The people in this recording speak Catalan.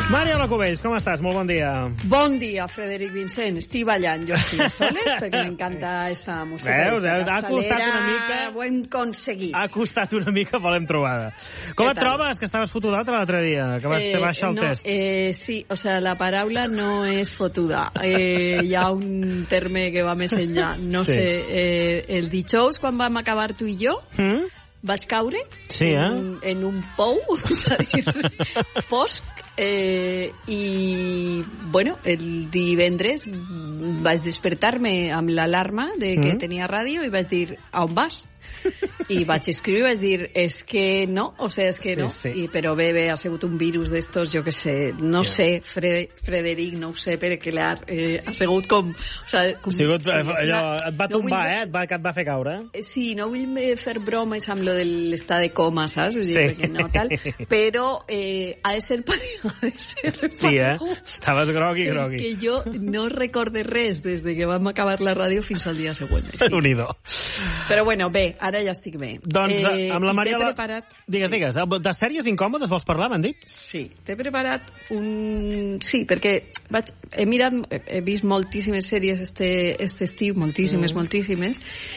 Mariola Cubells, com estàs? Molt bon dia. Bon dia, Frederic Vincent. Estic ballant jo aquí soles, perquè m'encanta esta música. Veus? Ha costat una mica... Ho hem aconseguit. Ha costat una mica, però l'hem trobada. Com et trobes? Que estaves fotudat l'altre dia, que vas fer baixar el test. Sí, o sea, la paraula no és fotuda. Hi ha un terme que va més enllà. No sé, el dijous, quan vam acabar tu i jo, vaig caure en un pou, és a dir, fosc, i, bueno, el divendres vaig despertar-me amb l'alarma de que tenia ràdio i vaig dir, a on vas? I vaig escriure i vaig dir, és que no, o sea, és que no. Però bé, ha sigut un virus d'estos, jo que sé, no sé, Frederic, no ho sé, perquè ha sigut com... Ha sigut allò, et va tombar, que et va fer caure. Sí, no vull fer bromes amb lo de l'estat de coma, saps? Perquè no, tal, però ha de ser pareja, ha de ser pareja. Sí, estaves grogui. Que jo no recorde res des de que vam acabar la ràdio fins al dia següent. Unido. Però bueno, bé, ara ja estic bé. Doncs amb la Mariola... Preparat... Digues. De sèries incòmodes vols parlar, m'han dit? Sí, t'he preparat un... Sí, perquè he vist moltíssimes sèries este estiu, moltíssimes,